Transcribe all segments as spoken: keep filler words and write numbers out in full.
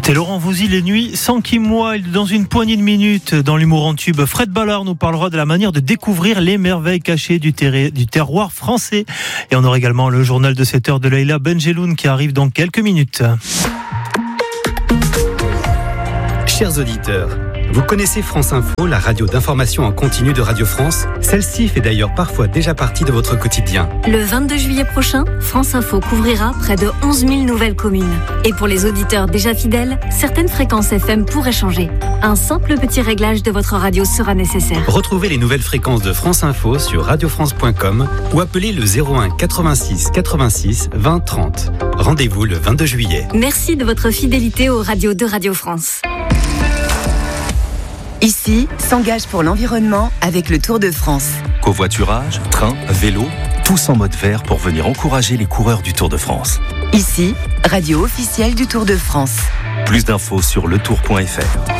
C'était Laurent Voulzy, Les Nuits sans Kim Wilde. Dans une poignée de minutes, dans l'humour en tube, Fred Ballard nous parlera de la manière de découvrir les merveilles cachées du, terri- du terroir français. Et on aura également le journal de sept heures de Leïla Benjeloun qui arrive dans quelques minutes. Chers auditeurs, vous connaissez France Info, la radio d'information en continu de Radio France? Celle-ci fait d'ailleurs parfois déjà partie de votre quotidien. Le vingt-deux juillet prochain, France Info couvrira près de onze mille nouvelles communes. Et pour les auditeurs déjà fidèles, certaines fréquences F M pourraient changer. Un simple petit réglage de votre radio sera nécessaire. Retrouvez les nouvelles fréquences de France Info sur radio france point com ou appelez le zéro un quatre-vingt-six quatre-vingt-six vingt trente. Rendez-vous le vingt-deux juillet. Merci de votre fidélité aux radios de Radio France. Ici, s'engage pour l'environnement avec le Tour de France. Covoiturage, train, vélo, tous en mode vert pour venir encourager les coureurs du Tour de France. Ici, radio officielle du Tour de France. Plus d'infos sur le tour point f r.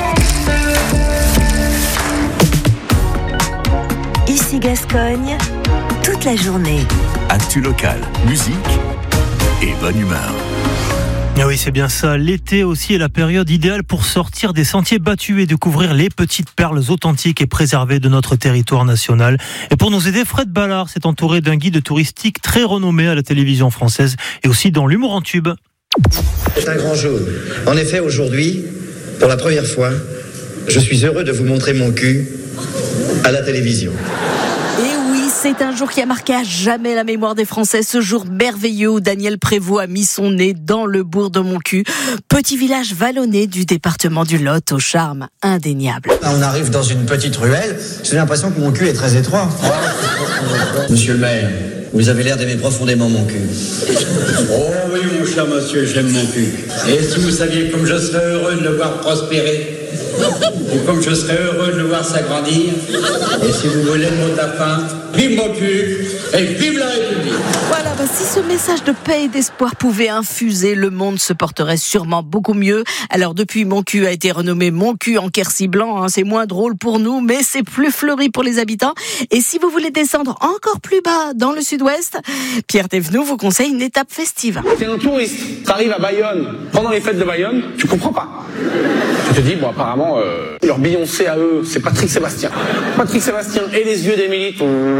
Ici Gascogne, toute la journée. Actu local, musique et bonne humeur. Ah oui, c'est bien ça. L'été aussi est la période idéale pour sortir des sentiers battus et découvrir les petites perles authentiques et préservées de notre territoire national. Et pour nous aider, Fred Ballard s'est entouré d'un guide touristique très renommé à la télévision française et aussi dans l'humour en tube. C'est un grand jour. En effet, aujourd'hui, pour la première fois, je suis heureux de vous montrer mon cul à la télévision. C'est un jour qui a marqué à jamais la mémoire des Français, ce jour merveilleux où Daniel Prévost a mis son nez dans le bourg de Montcuq, petit village vallonné du département du Lot au charme indéniable. On arrive dans une petite ruelle, j'ai l'impression que mon cul est très étroit. Monsieur le maire, vous avez l'air d'aimer profondément mon cul. Oh oui, mon cher monsieur, j'aime mon cul. Et si vous saviez comme je serais heureux de le voir prospérer, et comme je serais heureux de le voir s'agrandir, et si vous voulez le mot de la fin, vive mon cul et vive la République. Voilà, bah si ce message de paix et d'espoir pouvait infuser, le monde se porterait sûrement beaucoup mieux. Alors depuis, Montcuq a été renommé Montcuq en Quercy blanc, hein, c'est moins drôle pour nous, mais c'est plus fleuri pour les habitants. Et si vous voulez descendre encore plus bas dans le sud-ouest, Pierre Thévenoud vous conseille une étape festive. T'es un touriste, t'arrives à Bayonne, pendant les fêtes de Bayonne, tu comprends pas. Tu te dis, bon apparemment, euh, leur Beyoncé à eux, c'est Patrick Sébastien. Patrick Sébastien et les yeux d'Émilie.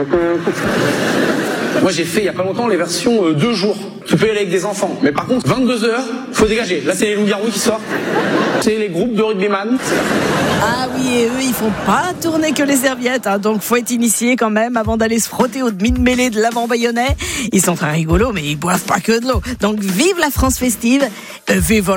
Moi j'ai fait il y a pas longtemps les versions euh, deux jours. Tu peux y aller avec des enfants. Mais par contre, vingt-deux heures, faut dégager. Là c'est les loups-garous qui sortent. C'est les groupes de rugbyman. Ah oui, et eux, ils font pas tourner que les serviettes, hein, donc faut être initié quand même avant d'aller se frotter au demi-mêlée de l'avant bayonnais. Ils sont très rigolos, mais ils boivent pas que de l'eau. Donc vive la France festive, euh, vive